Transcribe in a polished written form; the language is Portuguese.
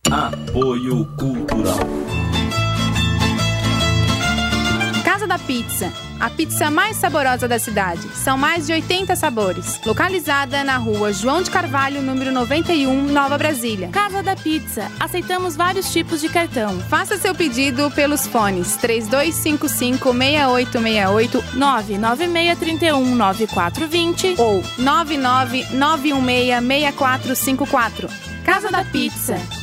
Apoio Cultural. Casa da Pizza, a pizza mais saborosa da cidade. São mais de 80 sabores. Localizada na rua João de Carvalho, número 91, Nova Brasília. Casa da Pizza. Aceitamos vários tipos de cartão. Faça seu pedido pelos fones 3255-6868, 996319420 ou 99916-6454. Casa da Pizza.